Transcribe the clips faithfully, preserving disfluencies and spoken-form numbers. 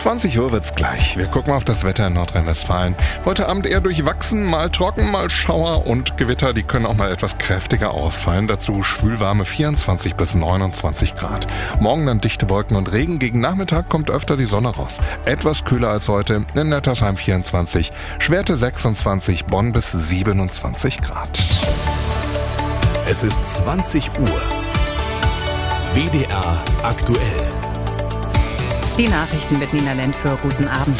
zwanzig Uhr wird's gleich. Wir gucken auf das Wetter in Nordrhein-Westfalen. Heute Abend eher durchwachsen, mal trocken, mal Schauer und Gewitter. Die können auch mal etwas kräftiger ausfallen. Dazu schwülwarme vierundzwanzig bis neunundzwanzig Grad. Morgen dann dichte Wolken und Regen. Gegen Nachmittag kommt öfter die Sonne raus. Etwas kühler als heute. In Nettersheim vierundzwanzig, Schwerte sechsundzwanzig, Bonn bis siebenundzwanzig Grad. Es ist zwanzig Uhr. W D R aktuell. Die Nachrichten mit Nina Lentföhr. Guten Abend.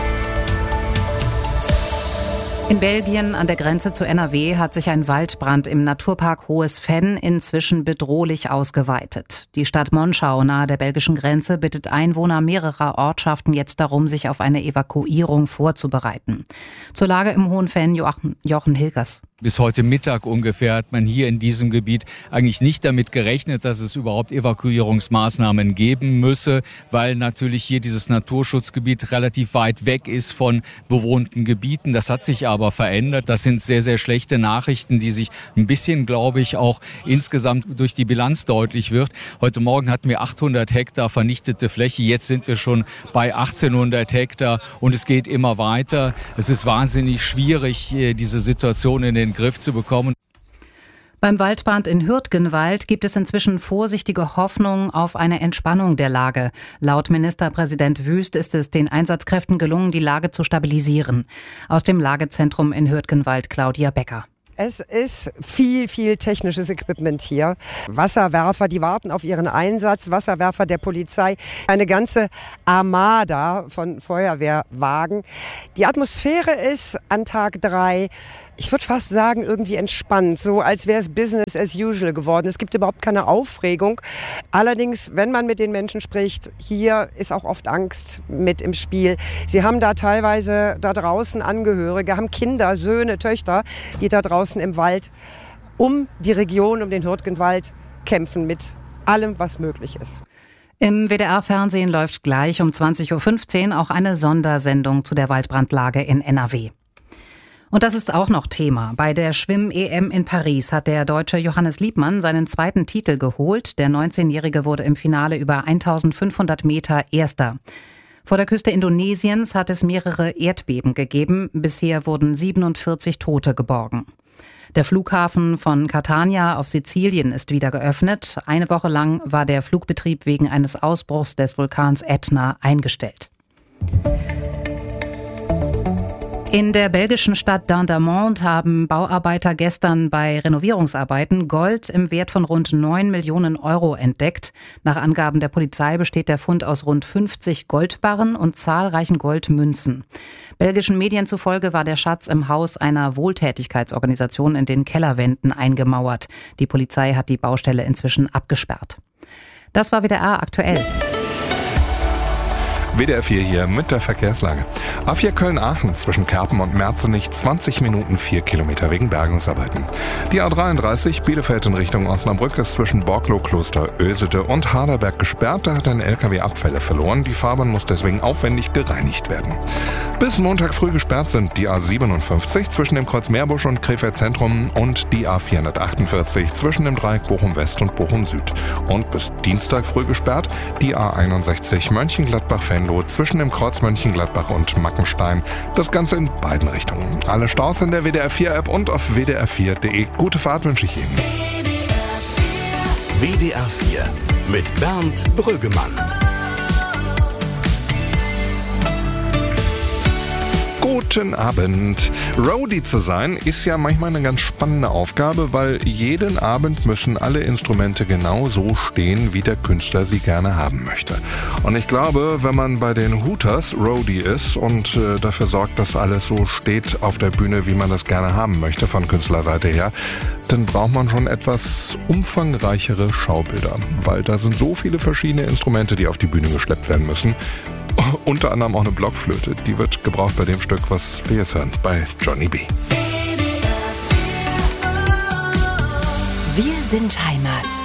In Belgien an der Grenze zu N R W hat sich ein Waldbrand im Naturpark Hohes Venn inzwischen bedrohlich ausgeweitet. Die Stadt Monschau nahe der belgischen Grenze bittet Einwohner mehrerer Ortschaften jetzt darum, sich auf eine Evakuierung vorzubereiten. Zur Lage im Hohen Venn Jochen, Jochen Hilgers. Bis heute Mittag ungefähr hat man hier in diesem Gebiet eigentlich nicht damit gerechnet, dass es überhaupt Evakuierungsmaßnahmen geben müsse, weil natürlich hier dieses Naturschutzgebiet relativ weit weg ist von bewohnten Gebieten. Das hat sich aber verändert. Das sind sehr, sehr schlechte Nachrichten, die sich ein bisschen, glaube ich, auch insgesamt durch die Bilanz deutlich wird. Heute Morgen hatten wir achthundert Hektar vernichtete Fläche. Jetzt sind wir schon bei achtzehnhundert Hektar und es geht immer weiter. Es ist wahnsinnig schwierig, diese Situation in den Griff zu bekommen. Beim Waldbrand in Hürtgenwald gibt es inzwischen vorsichtige Hoffnung auf eine Entspannung der Lage. Laut Ministerpräsident Wüst ist es den Einsatzkräften gelungen, die Lage zu stabilisieren. Aus dem Lagezentrum in Hürtgenwald Claudia Becker. Es ist viel, viel technisches Equipment hier. Wasserwerfer, die warten auf ihren Einsatz. Wasserwerfer der Polizei. Eine ganze Armada von Feuerwehrwagen. Die Atmosphäre ist an Tag drei, ich würde fast sagen, irgendwie entspannt. So als wäre es Business as usual geworden. Es gibt überhaupt keine Aufregung. Allerdings, wenn man mit den Menschen spricht, hier ist auch oft Angst mit im Spiel. Sie haben da teilweise da draußen Angehörige, haben Kinder, Söhne, Töchter, die da draußen im Wald um die Region, um den Hürtgenwald kämpfen mit allem, was möglich ist. Im W D R-Fernsehen läuft gleich um zwanzig Uhr fünfzehn auch eine Sondersendung zu der Waldbrandlage in N R W. Und das ist auch noch Thema. Bei der Schwimm-E M in Paris hat der Deutsche Johannes Liebmann seinen zweiten Titel geholt. Der neunzehnjährige wurde im Finale über eintausendfünfhundert Meter Erster. Vor der Küste Indonesiens hat es mehrere Erdbeben gegeben. Bisher wurden siebenundvierzig Tote geborgen. Der Flughafen von Catania auf Sizilien ist wieder geöffnet. Eine Woche lang war der Flugbetrieb wegen eines Ausbruchs des Vulkans Ätna eingestellt. In der belgischen Stadt Dendermonde haben Bauarbeiter gestern bei Renovierungsarbeiten Gold im Wert von rund neun Millionen Euro entdeckt. Nach Angaben der Polizei besteht der Fund aus rund fünfzig Goldbarren und zahlreichen Goldmünzen. Belgischen Medien zufolge war der Schatz im Haus einer Wohltätigkeitsorganisation in den Kellerwänden eingemauert. Die Polizei hat die Baustelle inzwischen abgesperrt. Das war W D R aktuell. W D R vier hier mit der Verkehrslage. A vier Köln-Aachen zwischen Kerpen und Merzenich zwanzig Minuten vier Kilometer wegen Bergungsarbeiten. Die A dreiunddreißig Bielefeld in Richtung Osnabrück ist zwischen Borklow, Kloster Oesede und Harderberg gesperrt. Da hat ein L K W Abfälle verloren. Die Fahrbahn muss deswegen aufwendig gereinigt werden. Bis Montag früh gesperrt sind die A siebenundfünfzig zwischen dem Kreuz Meerbusch und Krefeld Zentrum und die A vierhundertachtundvierzig zwischen dem Dreieck Bochum West und Bochum Süd. Und bis Dienstag früh gesperrt die A einundsechzig Mönchengladbach-Venlo zwischen dem Kreuz Mönchengladbach und Mackenstein. Das Ganze in beiden Richtungen. Alle Staus in der W D R vier App und auf w d r vier punkt de. Gute Fahrt wünsche ich Ihnen. W D R vier mit Bernd Brüggemann. Guten Abend. Roadie zu sein ist ja manchmal eine ganz spannende Aufgabe, weil jeden Abend müssen alle Instrumente genau so stehen, wie der Künstler sie gerne haben möchte. Und ich glaube, wenn man bei den Hooters Roadie ist und äh, dafür sorgt, dass alles so steht auf der Bühne, wie man das gerne haben möchte von Künstlerseite her, dann braucht man schon etwas umfangreichere Schaubilder, weil da sind so viele verschiedene Instrumente, die auf die Bühne geschleppt werden müssen. Unter anderem auch eine Blockflöte, die wird gebraucht bei dem Stück, was wir jetzt hören, bei Johnny B. Wir sind Heimat.